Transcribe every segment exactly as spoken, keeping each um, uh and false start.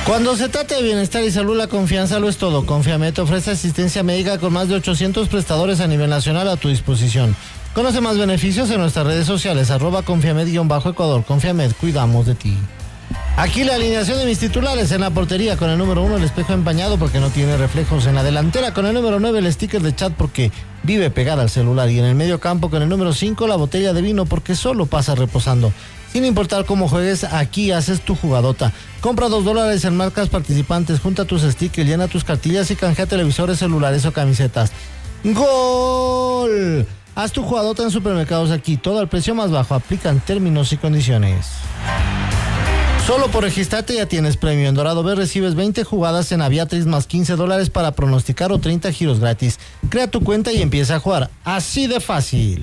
Cuando se trata de bienestar y salud, la confianza lo es todo. Confiamed te ofrece asistencia médica con más de ochocientos prestadores a nivel nacional a tu disposición. Conoce más beneficios en nuestras redes sociales, arroba Confiamed-Ecuador. Confiamed, cuidamos de ti. Aquí la alineación de mis titulares: en la portería con el número uno, el espejo empañado porque no tiene reflejos. En la delantera con el número nueve, el sticker de chat porque vive pegada al celular. Y en el medio campo con el número cinco, la botella de vino porque solo pasa reposando. Sin importar cómo juegues, aquí haces tu jugadota. Compra dos dólares en marcas participantes, junta tus stickers, llena tus cartillas y canjea televisores, celulares o camisetas. ¡Gol! Haz tu jugadota en Supermercados Aquí. Todo al precio más bajo. Aplican términos y condiciones. Solo por registrarte ya tienes premio. En Dorado B recibes veinte jugadas en Aviatrix más quince dólares para pronosticar o treinta giros gratis. Crea tu cuenta y empieza a jugar. Así de fácil.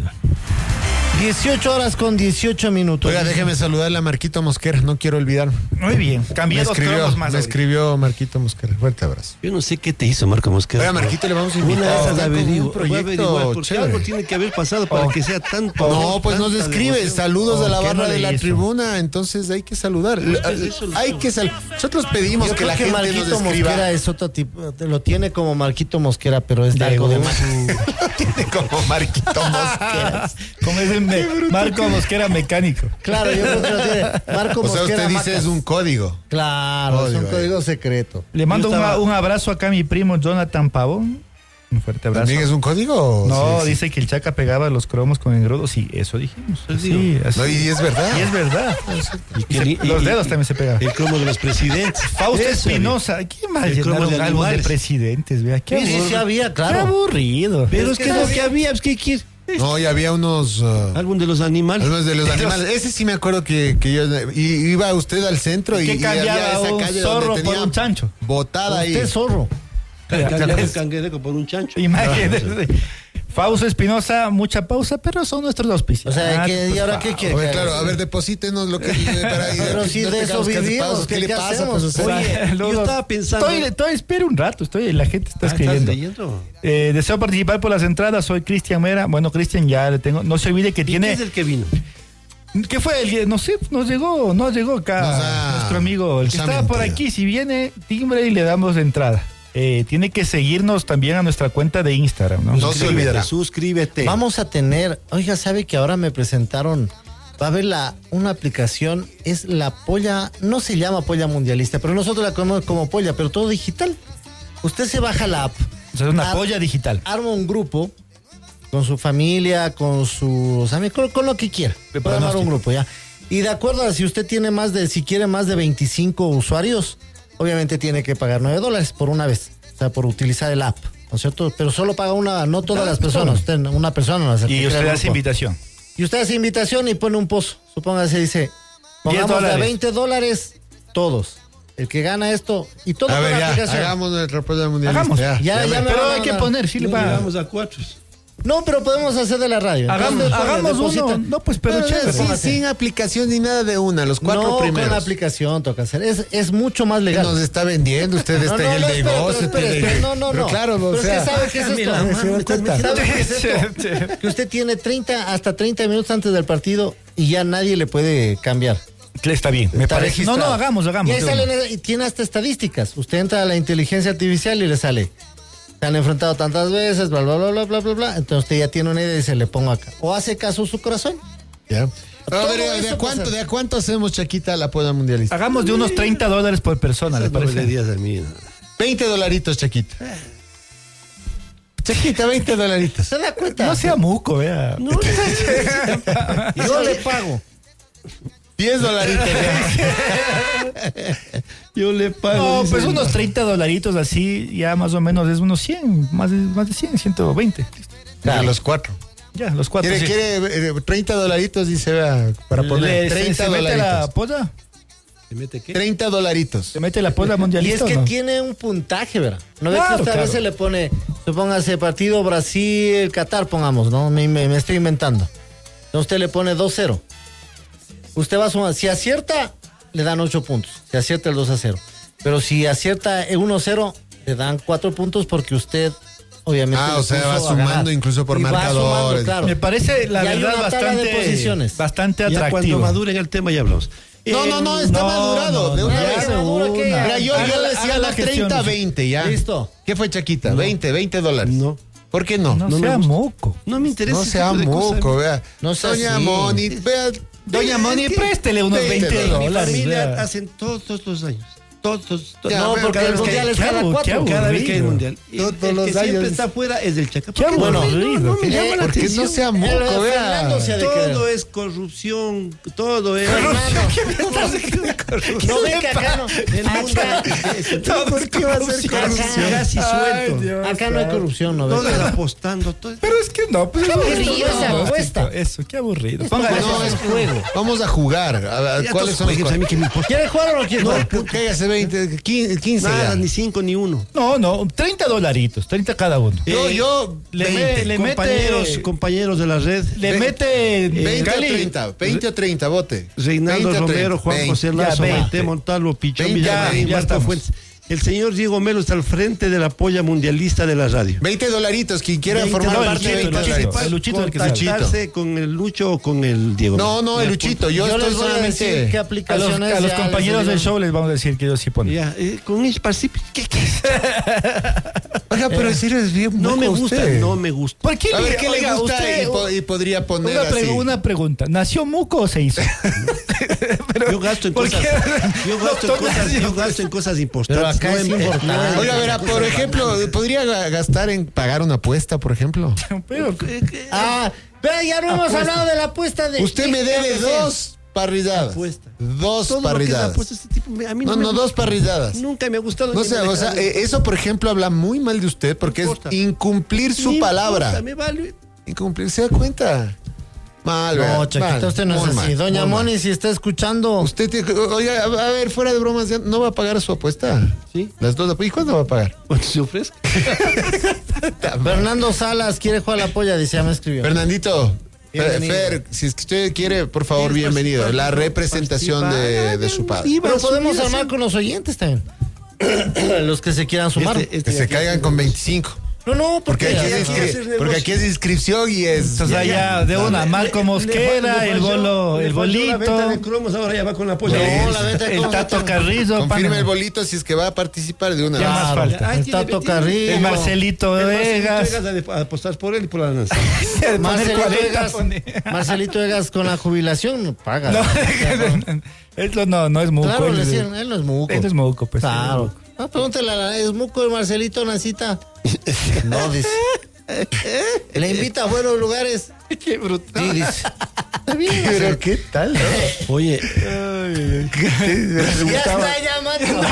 dieciocho horas con dieciocho minutos. Oiga, déjeme saludarle a Marquito Mosquera, no quiero olvidar. Muy bien, cambié dos cromos más. Me escribió Marquito Mosquera, fuerte abrazo. Yo no sé qué te hizo Marco Mosquera. Oiga, Marquito, le vamos a invitar. Una de esas a averiguo, un proyecto porque chévere. algo tiene que haber pasado para oh. que sea tanto. No, pues nos escribe, devoción. Saludos oh, a la barra no de la hizo? Tribuna, entonces hay que saludar. Hay que sal... Nosotros pedimos Yo que la que gente Marquito nos escriba. Mosquera es otro tipo, lo tiene como Marquito Mosquera, pero es de algo de más. Lo tiene como Marquito Mosquera. Como es el me... Marco Mosquera mecánico. Claro, yo creo que lo tiene Marco o sea, Mosquera. Usted dice Macas. Es un código. Claro, código, es un código secreto. Le mando estaba... un, un abrazo acá a mi primo Jonathan Pavón. Un fuerte abrazo. ¿También es un código? No, sí, dice sí. que el Chaca pegaba los cromos con engrodo. Sí, eso dijimos. Sí, así. No, y es verdad. Y es verdad. Y que, se, y, los dedos y, también se pegan. El cromo de los presidentes. Fausto Espinosa. ¿Qué más llenaron de álbum de presidentes? Vea, qué sí, sí, sí había, claro. Qué aburrido. Pero es, es que, que lo que había, es que quieres. No, y había unos... Uh, álbum de los animales. Álbumes de los animales. Ese sí me acuerdo que, que yo... Y, iba usted al centro y, y había esa un calle zorro donde tenía por un chancho. Botada ahí. Usted zorro. Cambiaba un cangrejo por un chancho. Imagínese. Fausto Espinosa, mucha pausa, pero son nuestros auspicios. O sea, ¿qué, ¿y ahora qué quiere? Oye, claro, a ver, deposítenos lo que... Para, pero si de eso vivimos, ¿qué, ¿qué le pasa? Pues, o sea, Oye, yo estaba pensando... Estoy, estoy, espera un rato, estoy, la gente está ah, escribiendo. ¿Estás leyendo? Eh, deseo participar por las entradas, soy Cristian Mera. Bueno, Cristian, ya le tengo... No se olvide que ¿Y tiene... ¿Qué es el que vino? ¿Qué fue? El, no sé, nos llegó, nos llegó acá o sea, nuestro amigo, el que estaba por aquí. Si viene, timbre y le damos de entrada. Eh, tiene que seguirnos también a nuestra cuenta de Instagram, ¿no? No se olvidará. Suscríbete. Vamos a tener, oiga, ¿sabe que ahora me presentaron? Va a haber la, una aplicación, es la Polla, no se llama Polla Mundialista, pero nosotros la conocemos como Polla, pero todo digital. Usted se baja la app. O sea, es una ar, polla digital. Arma un grupo con su familia, con sus amigos, con, con lo que quiera. Puede armar un grupo, ya. Y de acuerdo a si usted tiene más de, si quiere más de veinticinco usuarios, obviamente tiene que pagar nueve dólares por una vez, o sea, por utilizar el app, ¿no es cierto? Pero solo paga una, no todas las personas, usted, una persona. No, y usted hace invitación. Y usted hace invitación y pone un pozo, supóngase, dice, pongamos a veinte dólares todos. El que gana esto y todo a con ver, la ya, aplicación. Hagamos nuestra polla mundialista. Hagamos. Ya, ya, ya, ya me, pero no, hay no, que no. poner, sí, le va. Llegamos a cuatro. No, pero podemos hacer de la radio. Hagamos, hagamos uno. No, pues, pero no, chévere. Sí, sin aplicación ni nada de una, los cuatro no, primeros. No, con la aplicación toca hacer. Es, es mucho más legal. Nos está vendiendo, usted está no, en no, el no, negocio. Espera, espera, espera, no, no, pero no. claro, o pero sea, es que sabe qué es esto. mano, ¿se dan cuenta? ¿Sabe qué es esto? Que usted tiene treinta, hasta treinta minutos antes del partido y ya nadie le puede cambiar. Está bien, me está parece. No, no, hagamos, hagamos. Y ahí sale, y tiene hasta estadísticas. Usted entra a la inteligencia artificial y le sale. Se han enfrentado tantas veces, bla, bla, bla, bla, bla, bla, bla. Entonces usted ya tiene una idea y se le ponga acá. O hace caso a su corazón. Ya. Pero a ver, ¿de, cuánto, ¿de cuánto hacemos, Chaquita, la polla mundialista? Hagamos de unos treinta dólares por persona, ¿le parece? Días de mí. veinte dolaritos, Chaquita. Chaquita, veinte dolaritos. ¿Se da cuenta? No sea muco, vea. No, yo le pago. diez dolaritos. Yo le pago. No, pues unos treinta dolaritos así, ya más o menos es unos cien, más de, más de cien, ciento veinte. Claro. Los cuatro. Ya, los cuatro. ¿Quiere, sí. quiere eh, treinta dolaritos, dice, vea, para poner Le, treinta se, se dolaritos. mete la polla? ¿Se mete qué? treinta dolaritos. ¿Se mete la polla mundialista? Y es que o no? tiene un puntaje, ¿verdad? No ve Claro, que usted claro. a veces le pone, supóngase partido Brasil, Qatar, pongamos, ¿no? Me, me, me estoy inventando. Entonces usted le pone dos cero. Usted va a sumar, si acierta, le dan ocho puntos. Si acierta el dos a cero. Pero si acierta el uno cero, le dan cuatro puntos porque usted, obviamente... Ah, o sea, va sumando ganar. incluso por Y va marcadores. sumando, claro. Me parece, la Y hay verdad, una tabla de bastante, posiciones. bastante Ya cuando atractivo. maduren el tema ya hablamos. No, no, no, está no, madurado. no, de no, una ya vez. se madura, ¿qué? Mira, yo, yo a la las gestión, treinta, dice. veinte, ya. Listo. ¿Qué fue, Chaquita? veinte, veinte dólares. No. ¿Por qué no? No, No me sea gusta. moco. No me interesa. No ese sea tipo de cosas. moco, vea. No sea Doña así. Moni, vea. Doña Moni, préstele unos veinte Mi dólares. familia vea. hacen todos los años. Todos, todos. Ya, No, pero porque cada el vez que- mundial es qué cada abu- cuatro. qué Cada vez que hay aburrido. mundial. Y Todos el los que años. siempre está afuera es del Chaca. Qué ¿Por qué no? aburrido, No, no qué- me llama la ¿Por qué no atención. sea El moco, de vea? Fernando se ha de Todo querer. es corrupción, todo es... No ve que acá no. El mundo, ¿Por qué va a ser corrupción? casi Ay, suelto. Dios. Acá no hay corrupción, ¿no ves? Todo es apostando. Todo es- Pero es que no, pues Qué eso es aburrido esa no, apuesta. Eso, qué aburrido. Esto Póngale no eso. es juego. Vamos a jugar. A- a- Ya ¿Cuáles todos son los jueguen, a mí que me importa. ¿Quiere jugar o no quiere No, jugar? cállate, veinte, quince, quince Nada, ya. ni cinco ni uno. No, no, treinta dolaritos, treinta cada uno. Yo, Eh, yo, le veinte. me- le compañeros, mete- compañeros de la red. Le Ve- mete veinte o Cali. treinta, veinte o treinta, vote. Reinaldo veinte o Romero, treinta, Juan veinte. José Lazo, Ya, Maite veinte. Montalvo, Pichón veinte, Villamarín, ya, ya Marco estamos. Fuentes. El señor Diego Melo está al frente de la polla mundialista de la radio. veinte dolaritos, quien quiera veinte formar dólares, parte de Luchito, veinte Luchito, dolaritos. el Luchito el que sabe. Contactarse con el Lucho o con el Diego No, Melo. no, el Luchito. Yo, Yo estoy les voy a decir solamente. qué A los, aplicaciones. a los ya compañeros les del digo. show les vamos a decir que ellos sí ponen. Ya, eh, con ellos participe. ¿Qué, qué? Oiga, pero en serio es bien No moco me gusta, usted. no me gusta. ¿Por qué A ver, ¿qué le oiga, gusta usted- y, po- y podría poner una, pre- así? una pregunta, ¿nació muco o se hizo? Pero- Yo gasto en ¿por cosas, qué? yo gasto en Doctor cosas, yo Nacio. gasto en cosas Pero importantes. acá no es en- importante. no en- Oiga, verá, por ejemplo, ¿podría ga- gastar en pagar una apuesta, por ejemplo? Pero, Ah, pero ya no hemos hablado de la apuesta de. Usted me debe dos parrilladas. Apuesta. Dos Todo lo que es parrilladas. apuesta, este tipo, me- a mí no, No, me no, gusta. dos parrilladas. Nunca me ha gustado. No ni sé, me o dejará sea, de- eh, eso, por ejemplo, habla muy mal de usted porque No es importa. incumplir su Ni palabra. importa, me vale. Incumplir, ¿se da cuenta? Mal, vea, No, Chaquita, mal, usted no es muy así. mal, Doña muy mal. Moni, si está escuchando. Usted tiene que, oiga, a a ver, fuera de bromas, ¿ya ¿no va a pagar su apuesta? Sí. Las dos, ¿y cuándo va a pagar? Cuando se ofrezca. Fernando Salas quiere jugar la polla, dice, ya me escribió. Fernandito, Fer, Bienvenido. Fer, si es que usted quiere, por favor, ¿Quieres bienvenido. participar? La representación de, de su padre. Sí, Pero va a podemos subir armar así. con los oyentes también. Los que se quieran sumar. Este- este Que de se aquí caigan es- con veinticinco. No, no, Porque porque aquí, ya es, quiere inscri- hacer negocio. porque aquí es inscripción y es. o sea, ya de una, Marco Mosquera, Le- le el falló- bolo, le el falló La venta de bolito, cromos, ahora ya va con la polla. No, la venta de el cromos Tato está- Carrizo, Confirme pana. el bolito si es que va a participar de una ¿Qué vez. más Claro, falta? Ay, el tiene- Tato tiene- Carrillo. el Marcelito El Marcelito Vegas. Vegas ha de apostar por él y por la lanza. Poner Marcelito cuarenta, Egas, pone. Marcelito Egas con la jubilación no paga. No, eso no, no es muco. Claro, él le es- decían, él no es muco. él es muco, pues. Claro. No, pregúntale a la, ¿es muco el Marcelito Nancita? No, dice. Le invita a buenos lugares. Qué brutal. Sí, dice. Está bien, Pero qué tal, ¿no? Oye, ya está llamando.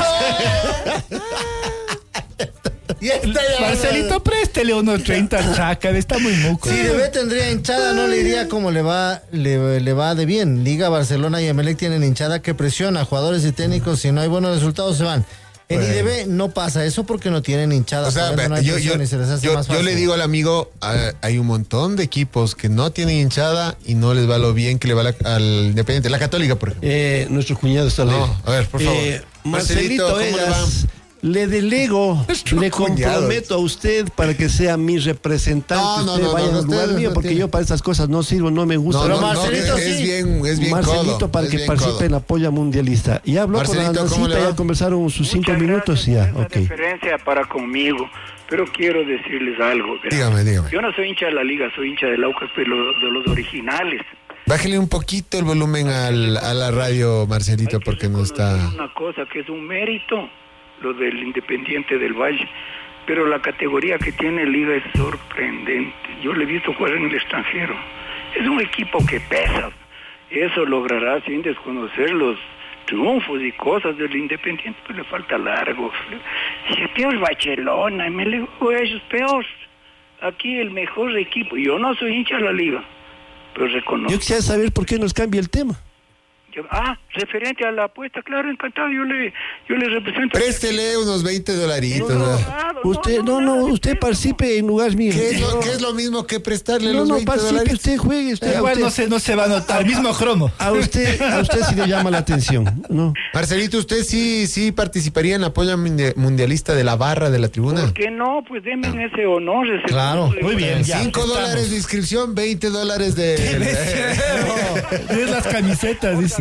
Ya está llamando. Marcelito, préstele unos treinta chacas, está muy muco. Si Debe tendría hinchada, no le iría como le va, le, le va de bien. Liga, Barcelona y Emelec tienen hinchada que presiona a jugadores y técnicos. Si no hay buenos resultados, se van. En I D B no pasa eso porque no tienen hinchada. O sea, por ende no hay yo, yo, presión y se les hace yo- más yo fácil. le digo al amigo, ah, hay un montón de equipos que no tienen hinchada y no les va lo bien que le va la- al Independiente. La Católica, por ejemplo. eh, nuestro cuñado está No, alegre. a ver, por favor. Eh, Marcelito, Marcelito ¿cómo le Egas, le delego, Nuestro le cuñado. comprometo a usted para que sea mi representante. No, no, usted no, vaya no, al lugar usted mío, no porque tiene- yo para estas cosas no sirvo, no me gusta. No, Pero no, no, Marcelito es, sí. es bien, es bien Marcelito codo, para es que bien participe codo. en la polla mundialista. Y habló Marcelito, con la ¿cómo le Nancita, va? ya conversaron sus cinco Muchas minutos y gracias ya, por ok. esa referencia para conmigo, pero quiero decirles algo. ¿verdad? Dígame, dígame. Yo no soy hincha de la liga, soy hincha del Aucas, pero de los originales. Bájale un poquito el volumen al, a la radio, Marcelito, Hay que porque no está... reconocer una cosa que es un mérito, lo del Independiente del Valle, pero la categoría que tiene Liga es sorprendente. Yo le he visto jugar en el extranjero. Es un equipo que pesa. Eso logrará sin desconocer los triunfos y cosas del Independiente, pero le falta largo. Si el peor Barcelona, me le ellos peor. Aquí el mejor equipo. Yo no soy hincha de la Liga, pero reconozco. Yo quisiera saber por qué nos cambia el tema. Yo- ah, referente a la apuesta, claro, encantado, yo le, yo le represento. Préstele unos veinte dolaritos. No, no, ¿verdad? claro, Usted, no, nada no, de usted eso. participe en lugar mío. ¿Qué es, lo, qué es lo mismo que prestarle No, los no, veinte participe, dólares? usted juegue, usted, a Igual usted, no se, no se va a notar, el mismo cromo. a usted, a usted sí le llama la atención, ¿no? Marcelito, ¿usted sí, sí participaría en la polla mundi- mundialista de la barra de la tribuna? ¿Por qué no? Pues denme ese honor. Ese Claro, honor de- muy bien, ya. Cinco estamos. dólares de inscripción, veinte dólares de... Es las camisetas, dice.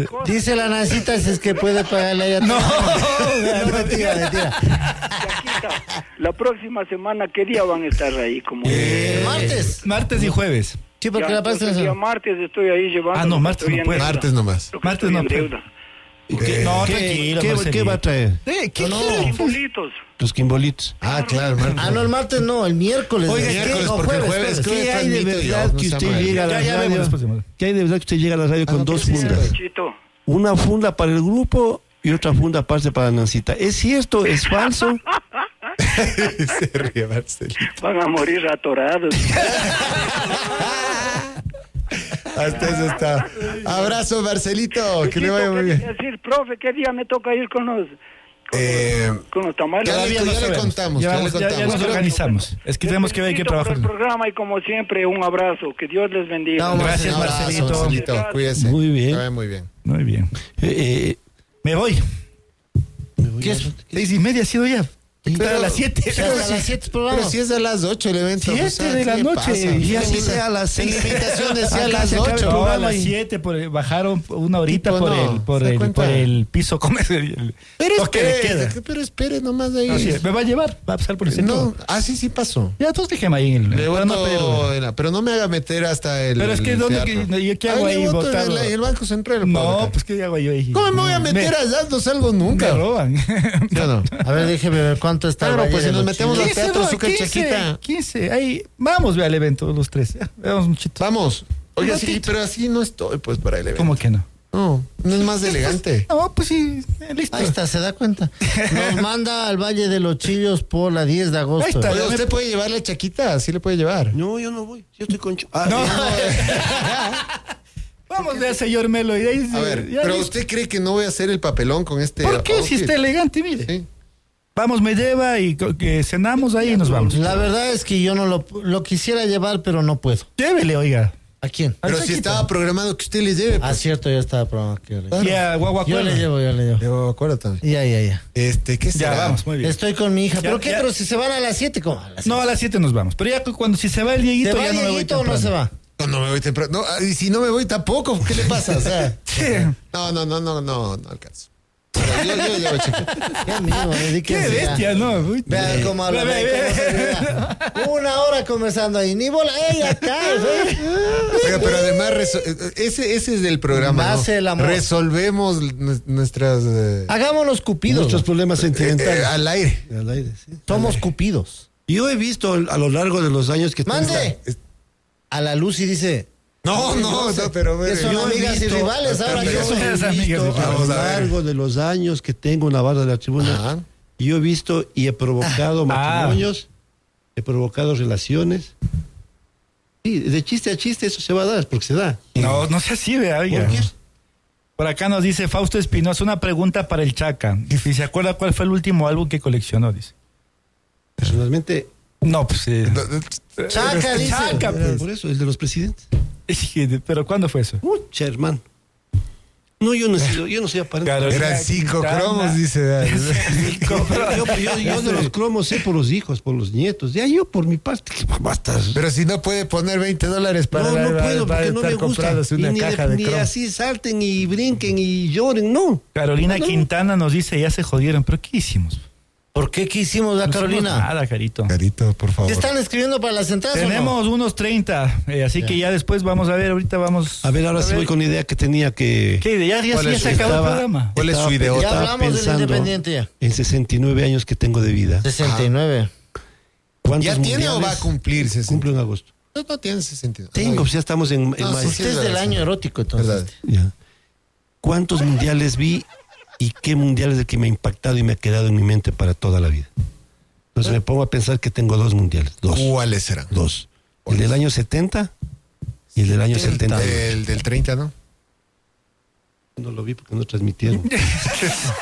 Entonces, Dice la Nancita si es que puede pagarle allá. No, no, mentira, mentira. Chaquita, la próxima semana, ¿qué día van a estar ahí? Como Eh, martes. martes y jueves. Sí, porque Ya, la entonces, próxima el día semana. martes estoy ahí llevando. Ah, no, lo que martes estoy no en puede. deuda. Martes nomás. Lo que Martes estoy no en puede. deuda. ¿Y qué, No, qué- tranquilo, qué- Marcelito. qué va a traer? Eh, ¿qué No, quiere? Simbolitos. Los quimbolitos. Ah, claro, martes. Ah, no, el martes no, el miércoles. Oiga, ¿qué? miércoles, No, porque el jueves, jueves, jueves. ¿Qué hay de transmito yo? verdad No que sea usted mal. llega a la Ya, ya vemos radio? después de- ¿Qué hay de verdad que usted llega a la radio Ah, con no, dos pues sí, fundas? Chito, Una funda para el grupo y otra funda aparte para Nancita. ¿Es cierto? ¿Es falso? Se ríe Marcelito. van a morir atorados. Hasta eso está. Abrazo, Marcelito. Que le vaya muy ¿Qué bien. decir, profe? ¿Qué día me toca ir con los, con, Eh, los, con los tamales? ya Todavía le- no ya le sabemos. contamos, Ya, ya vamos- le ya- ya contamos. nos Creo- organizamos. Es que tenemos que ver, hay que Felicito por trabajar. el programa y como siempre, un abrazo. Que Dios les bendiga. No, Gracias, Un abrazo, Marcelito. Marcelito. Cuídese. Muy bien. Que vaya muy bien. Muy bien. Eh, Me voy. me voy ¿Qué a- es? Seis y media ha sido ya. Está a las siete. O sea, hasta las siete programa. Pero si es a las ocho el evento. Siete o sea, de ¿qué la le noche. pasa? Y así En la- sea a las En seis. la invitación decía a Acá las se acaba el ocho. No, a programa las y- siete por, bajaron una horita Tipo, por no, el por ¿se da el cuenta? por el piso comercial. Pero Toque de espere, queda. pero espere nomás de ahí. No, sí, me va a llevar, va a pasar por el centro. No, ah, sí, sí pasó. Ya todos déjeme ahí en el Le para no voto perder- en la- pero no me haga meter hasta el. Pero es que ¿dónde teatro. que- yo qué Ahí hago le ahí voto en votado? el, en el Banco Central. No, Pablo. pues qué hago yo ahí. ¿Cómo me voy a meter allá? No salgo nunca. Me roban. ¿Sí o no? A ver, déjeme ver cuánto está el Claro, Valle pues si de nos los metemos Chiles. al teatro, no, Azúcar Chaquita. quince, ahí, vamos ve al evento los tres. Ya, veamos muchito. Vamos. Oiga, Un sí, ratito. pero así no estoy, pues, para el evento. ¿Cómo que no? No, no es más elegante. No, pues sí, eh, listo. Ahí está, se da cuenta. Nos manda al Valle de los Chillos por la diez de agosto. Ahí está. Oiga, ¿usted puede llevarle Chaquita? Sí le puede llevar. No, yo no voy. Yo estoy con... Ch- Ah, No. eh, Vamos de señor Melo. Y de ahí, A ver, ya pero listo. usted cree que no voy a hacer el papelón con este. ¿Por qué? Si outfit? está elegante, mire. Sí. Vamos, me lleva y co- que cenamos ahí y nos vamos. La verdad es que yo no lo, lo quisiera llevar, pero no puedo. Llévele, oiga. ¿A quién? Pero Al si Chaquita. estaba programado que usted le lleve. Ah, Pues. cierto, ya estaba programado que yo le llevo. Y a Yo Guaguacuela. le llevo, yo le llevo. Yo acuérdate. Ya, ya, ya. Este, ¿qué Ya, será? vamos, muy bien. Estoy con mi hija. Ya, ¿Pero qué? ya. Pero si se van a las siete, ¿cómo? A las No, a siete. las siete nos vamos. Pero ya cu- cuando si se va el Dieguito, ¿Se va ya no me voy Dieguito o no temprano. se va? No, no me voy temprano. No, ah, y si no me voy tampoco, ¿qué le pasa? O sea, Sí. no, no, no, no, no, no alcanzo. Pero yo, yo llevo Chaquita. Qué amigo, Qué dedíquense ya. bestia, ¿no? Uy, Vean cómo habla. Ve, ve, vean cómo se ve. ve. Una hora conversando ahí. Ni bola. ¡Ey, acá! ¿sí? Oiga, pero además, reso- ese, ese es del programa. Nace ¿no? el amor. Resolvemos nu- nuestras. eh, Hagámonos cupidos. Muchos problemas eh, sentimentales. eh, al aire. Al aire, sí. Somos cupidos. Yo he visto a lo largo de los años que... Mande. A la luz y dice. No, no, no, pero. Que son yo he amigas y visto- rivales. Ahora Yo yo Yo soy. he Esas amigas visto de a lo Vamos a ver. largo de los años que tengo una barra de la tribuna, Ajá. yo he visto y he provocado Ah. matrimonios, he provocado relaciones. Sí, de chiste a chiste eso se va a dar, porque se da. No, no sé así, vea, oiga. ¿Por qué? Por acá nos dice Fausto Espinosa, una pregunta para el Chaca. Y se acuerda cuál fue el último álbum que coleccionó, dice. Personalmente, No, pues... eh, Chaca, dice. Chaca, pues. por eso, el de los presidentes. Pero ¿cuándo fue eso? Mucha, hermano. No, yo no, he sido- yo no soy aparente. Claro. Eran cinco Quintana. cromos, dice. Cinco. Yo, yo- yo de los cromos sé por los hijos, por los nietos. Ya yo por mi parte, que basta. Pero si no puede poner veinte dólares para, no, no para- puedo para porque no estar me gusta. comprándose Y una ni, caja de- de ni cromos. así salten y brinquen y lloren, no. Carolina No. Quintana nos dice, ya se jodieron. ¿Pero qué hicimos? ¿Por qué? ¿Qué hicimos, la No hicimos Carolina? Nada, carito. Carito, por favor. ¿Te están escribiendo para las entradas o no? Tenemos unos treinta, eh, así que ya después vamos a ver, ahorita vamos... A ver, ahora sí voy con la idea que tenía que... ¿Qué? Ya, ya, ¿Cuál ya es se su- acabó el estaba- programa. ¿Cuál es estaba su pe- idiota? Ya estaba hablamos del pensando Independiente ya. En sesenta y nueve años que tengo de vida. sesenta y nueve. ¿Cuántos ¿Ya tiene o mundiales? va a cumplir sesenta? Cumple en agosto. No, no tiene ese sentido. Tengo, pues ya estamos en, en No, mayo. sí, Usted es verdad, del sí. año erótico, entonces. Verdad. Ya. ¿Cuántos mundiales vi y qué mundial es el que me ha impactado y me ha quedado en mi mente para toda la vida? Entonces me pongo a pensar que tengo dos mundiales. Dos. ¿Cuáles serán? Dos. El del año setenta y el del año setenta. El del treinta, ¿no? No lo vi porque no transmitieron.